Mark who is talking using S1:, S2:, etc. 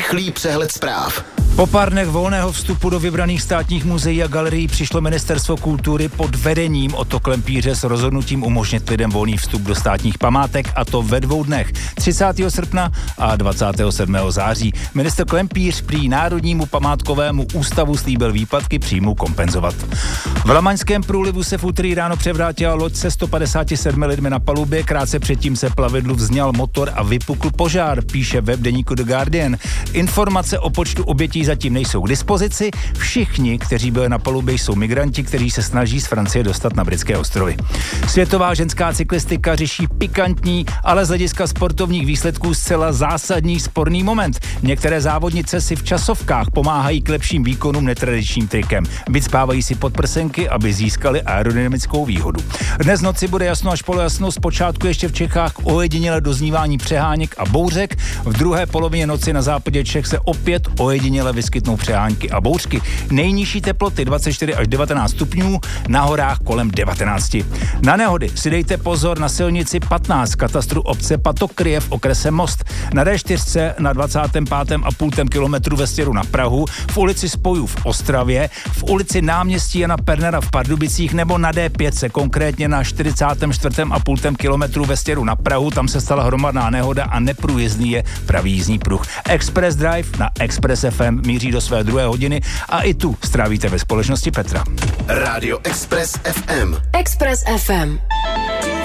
S1: Rychlý přehled zpráv.
S2: Po pár dnech volného vstupu do vybraných státních muzeí a galerií přišlo Ministerstvo kultury pod vedením Otto Klempíře s rozhodnutím umožnit lidem volný vstup do státních památek, a to ve 2 dnech, 30. srpna a 27. září. Ministr Klempíř prý Národnímu památkovému ústavu slíbil výpadky příjmu kompenzovat. V Lamaňském průlivu se v úterý ráno převrátila loď se 157 lidmi na palubě, krátce předtím se plavidlu vzňal motor a vypukl požár, píše web deníku The Guardian. Informace o počtu obětí zatím nejsou k dispozici. Všichni, kteří byli na palubě, jsou migranti, kteří se snaží z Francie dostat na britské ostrovy. Světová ženská cyklistika řeší pikantní, ale z hlediska sportovních výsledků zcela zásadní sporný moment. Některé závodnice si v časovkách pomáhají k lepším výkonům netradičním trikem. Vycpávají si podprsenky, aby získali aerodynamickou výhodu. Dnes noci bude jasno až polojasno, zpočátku ještě v Čechách ojediněle doznívání přeháněk a bouřek. V druhé polovině noci na západě Čech se opět ojediněle vyskytnou přehánky a bouřky. Nejnižší teploty 24 až 19 stupňů, na horách kolem 19. Na nehody si dejte pozor na silnici 15 katastru obce Patokryje v okrese Most. Na D4 na 25,5 kilometru ve směru na Prahu, v ulici Spojů v Ostravě, v ulici Náměstí Jana Pernera v Pardubicích nebo na D5 konkrétně na 44,5 kilometru ve směru na Prahu. Tam se stala hromadná nehoda a neprůjezdný je pravý jízdní pruh. Express Drive na Express FM míří do své 2. hodiny a i tu strávíte ve společnosti Petra.
S1: Rádio Express FM.
S3: Express FM.